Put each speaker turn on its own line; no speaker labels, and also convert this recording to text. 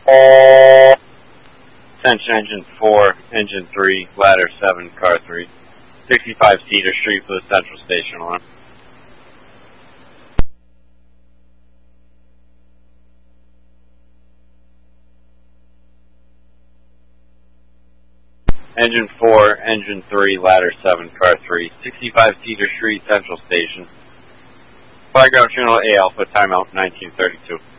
Attention engine 4, engine 3, ladder 7, car 3. 65 Cedar Street for the Central Station alarm. Engine 4, engine 3, ladder 7, car 3. 65 Cedar Street, Central Station. Flyground Channel A Alpha, timeout 1932.